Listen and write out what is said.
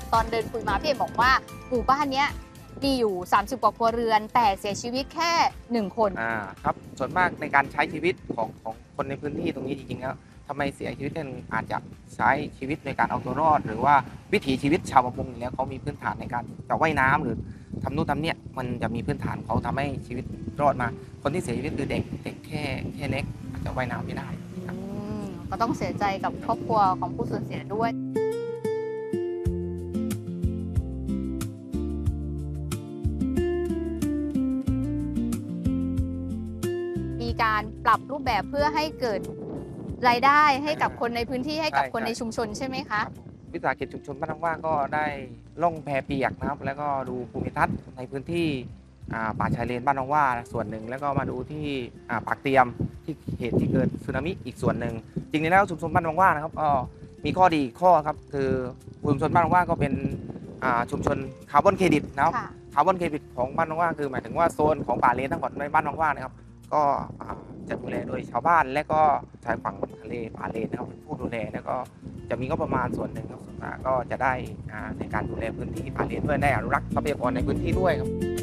ตอนเดินคุยมาพี่เอกบอกว่าหมู่บ้านเนี้ยมีอยู่30 กว่าครัวเรือนแต่เสียชีวิตแค่1 คนครับส่วนมากในการใช้ชีวิตของคนในพื้นที่ตรงนี้จริงๆแล้วทำไมเสียชีวิตกันอาจจะใช้ชีวิตในการเอาตัวรอดหรือว่าวิถีชีวิตชาวประมงอยู่แล้วเขามีพื้นฐานในการจะว่ายน้ำหรือทำนู่นทำเนี่ยมันจะมีพื้นฐานเขาทำให้ชีวิตรอดมาคนที่เสียชีวิตคือเด็กแค่เล็กอาจจะว่ายน้ำไม่ได้ก็ต้องเสียใจกับครอบครัวของผู้สูญเสียด้วยมีการปรับรูปแบบเพื่อให้เกิดรายได้ให้กับคนในพื้นที่ให้กับคนในชุมชนใช่ไหมคะวิสาหกิจชุมชนบ้านน้ำว่าก็ได้ล่องแพเปียกนะครับแล้วก็ดูภูมิทัศน์ในพื้นที่ป่าชายเลนบ้านน้องว่าส่วนหนึ่งแล้วก็มาดูที่ปากเตรียมที่เหตุที่เกิดสึนามิอีกส่วนหนึ่งจริงๆแล้วชุมชนบ้านน้องว่านะครับมีข้อดีข้อครับคือชุมชนบ้านน้องว่าก็เป็นชุมชนคาร์บอนเครดิตนะครับคาร์บอนเครดิตของบ้านน้องว่าคือหมายถึงว่าโซนของป่าเลนทั้งหมดในบ้านน้องว่านะครับก็จะดูแลโดยชาวบ้านและก็ชายฝั่งทะเลป่าเลนนะครับผู้ดูแลแล้วก็จะมีก็ประมาณส่วนหนึ่งครับก็จะได้ในการดูแลพื้นที่ป่าเลนด้วยได้อนุรักษ์ทรัพยากรในพื้นที่ด้วยครับ